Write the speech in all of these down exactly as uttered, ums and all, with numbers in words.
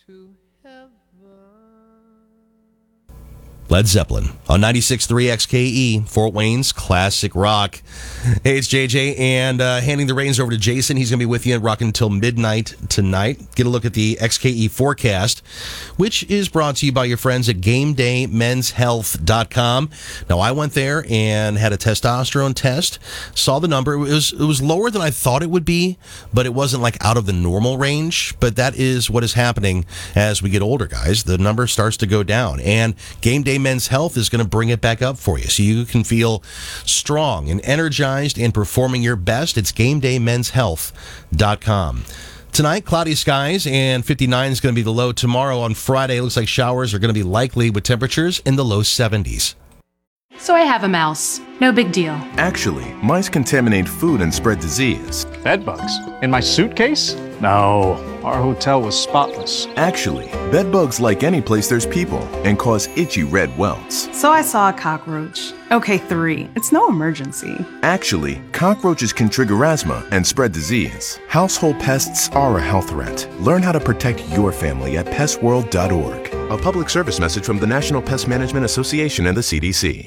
to heaven. Led Zeppelin on ninety-six point three X K E, Fort Wayne's classic rock. Hey, it's J J, and uh, handing the reins over to Jason. He's going to be with you and rocking until midnight tonight. Get a look at the X K E forecast, which is brought to you by your friends at game day men's health dot com. Now, I went there and had a testosterone test, saw the number. It was, it was lower than I thought it would be, but it wasn't like out of the normal range. But that is what is happening as we get older, guys. The number starts to go down, and Game Day Men's Health is going to bring it back up for you so you can feel strong and energized and performing your best. It's game day men's health dot com. Tonight, cloudy skies, and fifty-nine is going to be the low. Tomorrow on Friday, it looks like showers are going to be likely with temperatures in the low seventies. So I have a mouse. No big deal. Actually, mice contaminate food and spread disease. Bed bugs? In my suitcase? No, our hotel was spotless. Actually, bed bugs like any place there's people and cause itchy red welts. So I saw a cockroach. Okay, three. It's no emergency. Actually, cockroaches can trigger asthma and spread disease. Household pests are a health threat. Learn how to protect your family at pest world dot org. A public service message from the National Pest Management Association and the C D C.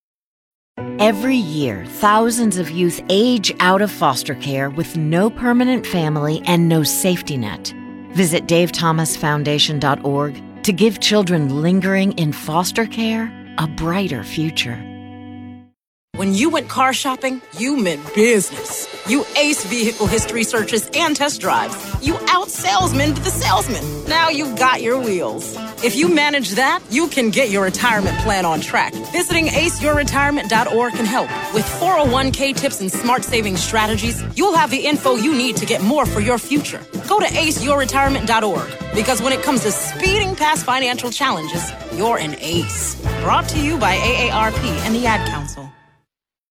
Every year, thousands of youth age out of foster care with no permanent family and no safety net. Visit dave thomas foundation dot org to give children lingering in foster care a brighter future. When you went car shopping, you meant business. You aced vehicle history searches and test drives. You out-salesmaned the salesman. Now you've got your wheels. If you manage that, you can get your retirement plan on track. Visiting ace your retirement dot org can help. With four oh one k tips and smart savings strategies, you'll have the info you need to get more for your future. Go to ace your retirement dot org, because when it comes to speeding past financial challenges, you're an ace. Brought to you by A A R P and the Ad Council.